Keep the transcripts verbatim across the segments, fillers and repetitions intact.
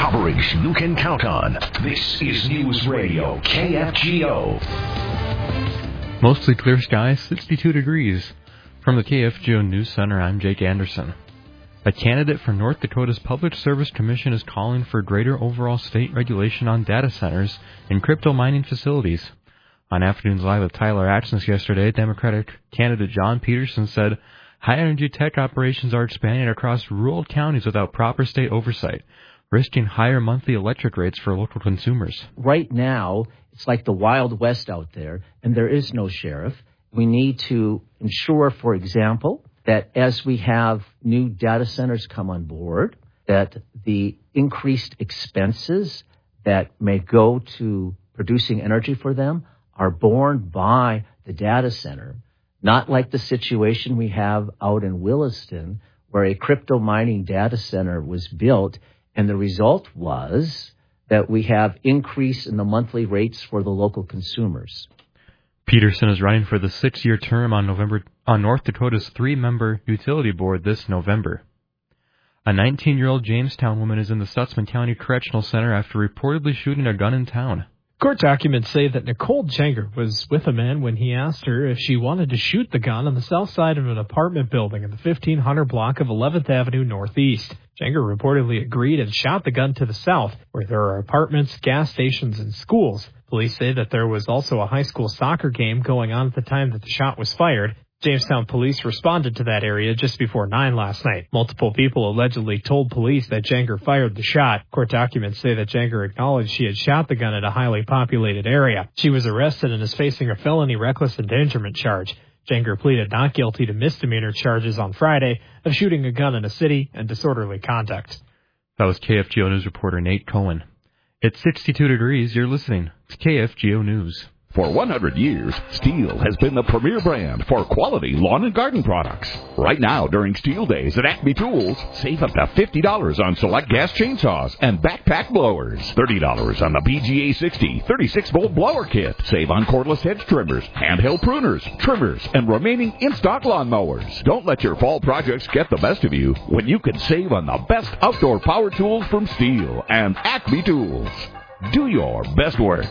Coverage you can count on. This is News Radio K F G O. Mostly clear skies, sixty-two degrees. From the K F G O News Center, I'm Jake Anderson. A candidate for North Dakota's Public Service Commission is calling for greater overall state regulation on data centers and crypto mining facilities. On Afternoons Live with Tyler Axons yesterday, Democratic candidate John Peterson said high-energy tech operations are expanding across rural counties without proper state oversight, risking higher monthly electric rates for local consumers. Right now, it's like the Wild West out there, and there is no sheriff. We need to ensure, for example, that as we have new data centers come on board, that the increased expenses that may go to producing energy for them are borne by the data center, not like the situation we have out in Williston, where a crypto mining data center was built, and the result was that we have increase in the monthly rates for the local consumers. Peterson is running for the six-year term on November on North Dakota's three-member utility board this November. A nineteen-year-old Jamestown woman is in the Stutsman County Correctional Center after reportedly shooting a gun in town. Court documents say that Nicole Jenger was with a man when he asked her if she wanted to shoot the gun on the south side of an apartment building in the fifteen hundred block of eleventh Avenue Northeast. Jenger reportedly agreed and shot the gun to the south, where there are apartments, gas stations, and schools. Police say that there was also a high school soccer game going on at the time that the shot was fired. Jamestown police responded to that area just before nine last night. Multiple people allegedly told police that Jenger fired the shot. Court documents say that Jenger acknowledged she had shot the gun at a highly populated area. She was arrested and is facing a felony reckless endangerment charge. Jenger pleaded not guilty to misdemeanor charges on Friday of shooting a gun in a city and disorderly conduct. That was K F G O News reporter Nate Cohen. It's sixty-two degrees. You're listening to K F G O News. For one hundred years, Stihl has been the premier brand for quality lawn and garden products. Right now, during Stihl Days at Acme Tools, save up to fifty dollars on select gas chainsaws and backpack blowers. thirty dollars on the B G A sixty thirty-six volt blower kit. Save on cordless hedge trimmers, handheld pruners, trimmers, and remaining in-stock lawn mowers. Don't let your fall projects get the best of you when you can save on the best outdoor power tools from Stihl and Acme Tools. Do your best work.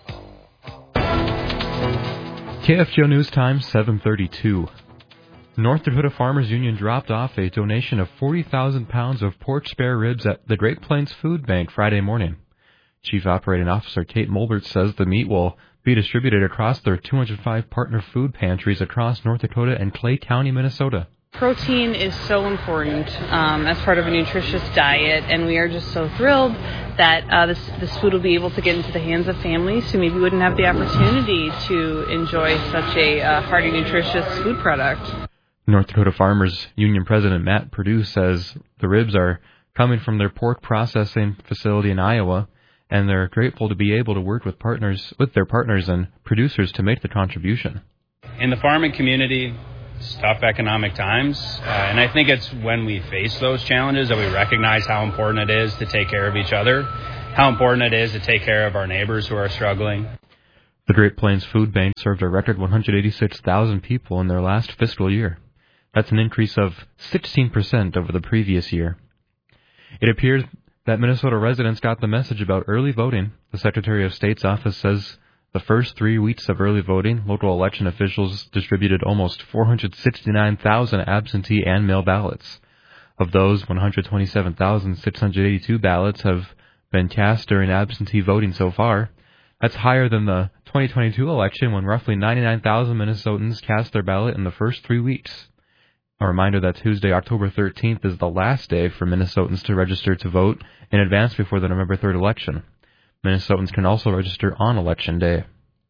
K F G O News Time, seven thirty-two. North Dakota Farmers Union dropped off a donation of forty thousand pounds of pork spare ribs at the Great Plains Food Bank Friday morning. Chief Operating Officer Kate Mulbert says the meat will be distributed across their two hundred five partner food pantries across North Dakota and Clay County, Minnesota. Protein is so important um, as part of a nutritious diet, and we are just so thrilled that uh, this, this food will be able to get into the hands of families who maybe wouldn't have the opportunity to enjoy such a uh, hearty, nutritious food product. North Dakota Farmers Union President Matt Perdue says the ribs are coming from their pork processing facility in Iowa, and they're grateful to be able to work with partners, with their partners and producers to make the contribution. In the farming community, it's tough economic times, uh, and I think it's when we face those challenges that we recognize how important it is to take care of each other, how important it is to take care of our neighbors who are struggling. The Great Plains Food Bank served a record one hundred eighty-six thousand people in their last fiscal year. That's an increase of sixteen percent over the previous year. It appears that Minnesota residents got the message about early voting. The Secretary of State's office says the first three weeks of early voting, local election officials distributed almost four hundred sixty-nine thousand absentee and mail ballots. Of those, one hundred twenty-seven thousand six hundred eighty-two ballots have been cast during absentee voting so far. That's higher than the twenty twenty-two election, when roughly ninety-nine thousand Minnesotans cast their ballot in the first three weeks. A reminder that Tuesday, October thirteenth, is the last day for Minnesotans to register to vote in advance before the November third election. Minnesotans can also register on Election Day.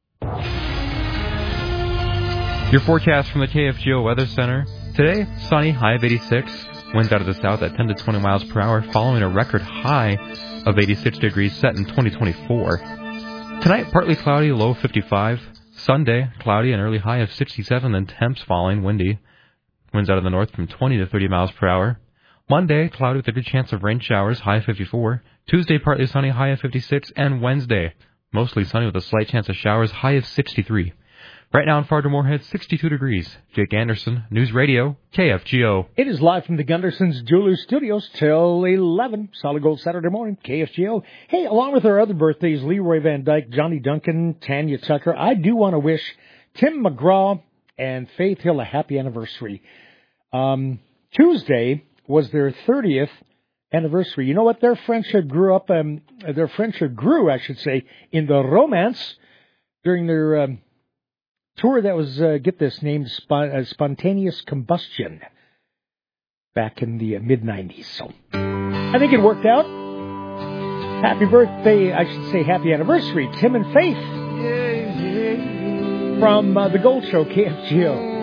Your forecast from the K F G O Weather Center. Today, sunny, high of eighty-six. Winds out of the south at ten to twenty miles per hour, following a record high of eighty-six degrees set in twenty twenty-four. Tonight, partly cloudy, low of fifty-five. Sunday, cloudy, an early high of sixty-seven, then temps falling, windy. Winds out of the north from twenty to thirty miles per hour. Monday, cloudy with a good chance of rain showers, high of fifty-four. Tuesday, partly sunny, high of fifty-six. And Wednesday, mostly sunny with a slight chance of showers, high of sixty-three. Right now in Fargo Moorhead, sixty-two degrees. Jake Anderson, News Radio, K F G O. It is live from the Gunderson's Jewelers Studios till eleven. Solid Gold Saturday morning, K F G O. Hey, along with our other birthdays, Leroy Van Dyke, Johnny Duncan, Tanya Tucker, I do want to wish Tim McGraw and Faith Hill a happy anniversary. Um, Tuesday was their thirtieth anniversary. You know what? Their friendship grew up, um, their friendship grew, I should say, in the romance during their um, tour that was, uh, get this, named Sp- uh, Spontaneous Combustion back in the uh, mid nineties. So I think it worked out. Happy birthday, I should say happy anniversary, Tim and Faith from uh, The Gold Show, K F G O.